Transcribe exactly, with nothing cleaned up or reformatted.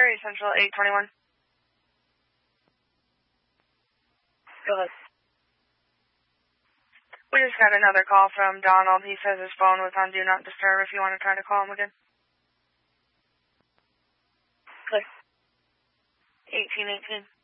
Prairie Central eight twenty-one. Go ahead. We just got another call from Donald. He says his phone was on Do Not Disturb if you want to try to call him again. Click. eighteen eighteen.